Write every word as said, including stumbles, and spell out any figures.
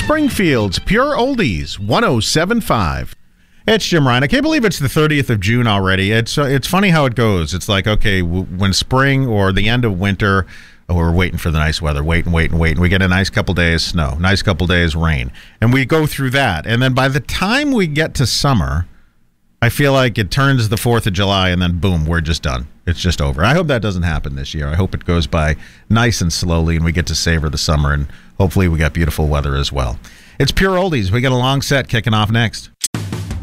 Springfield's Pure Oldies, one oh seven point five. It's Jim Ryan. I can't believe it's the thirtieth of June already. It's uh, it's funny how it goes. It's like, okay, w- when spring or the end of winter, oh, we're waiting for the nice weather, wait and wait and wait, and we get a nice couple days snow, nice couple days rain, and we go through that. And then by the time we get to summer, I feel like it turns the fourth of July, and then boom, we're just done. It's just over. I hope that doesn't happen this year. I hope it goes by nice and slowly, and we get to savor the summer, and hopefully we got beautiful weather as well. It's Pure Oldies. We got a long set kicking off next.